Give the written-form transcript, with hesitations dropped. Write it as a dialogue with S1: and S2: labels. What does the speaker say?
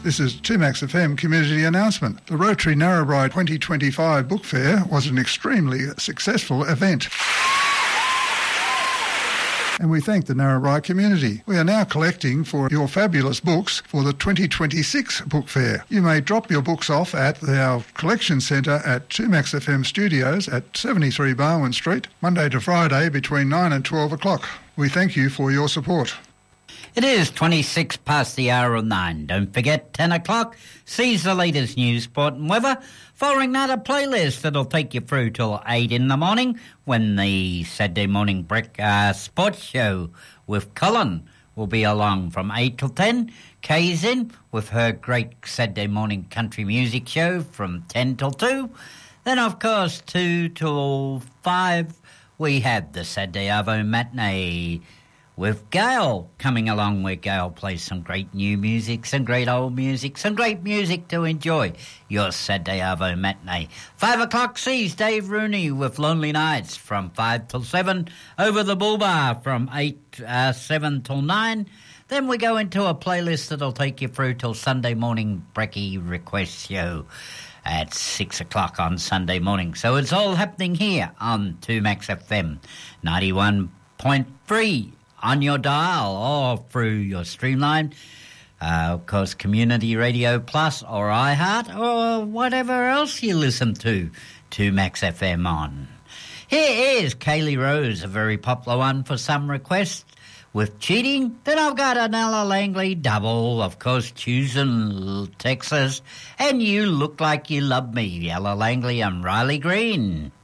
S1: This is 2Max FM community announcement. The Rotary Narrabri 2025 Book Fair was an extremely successful event. And we thank the Narrabri community. We are now collecting for your fabulous books for the 2026 Book Fair. You may drop your books off at our collection centre at 2Max FM Studios at 73 Barwon Street, Monday to Friday between 9 and 12 o'clock. We thank you for your support.
S2: It is 26 past the hour of 9. Don't forget, 10 o'clock sees the latest news, sport and weather. Following that, a playlist that'll take you through till 8 in the morning when the Saturday morning sports show with Colin will be along from 8 till 10. Kay's in with her great Saturday morning country music show from 10 till 2. Then, of course, 2 till 5, we have the Saturday Arvo matinee with Gail coming along, where Gail plays some great new music, some great old music, some great music to enjoy. Your Saturday Arvo matinee. 5 o'clock sees Dave Rooney with Lonely Nights from 5 till 7. Over the Bull Bar from 7 till 9. Then we go into a playlist that'll take you through till Sunday morning Brecky Request Show at 6 o'clock on Sunday morning. So it's all happening here on 2Max FM 91.3. on your dial or through your streamline, of course, Community Radio Plus or iHeart or whatever else you listen to 2Max FM on. Here is Kaylee Rose, a very popular one for some requests, with Cheating. Then I've got an Ella Langley double, of course, choosing Texas, and You Look Like You Love Me, Ella Langley and Riley Green.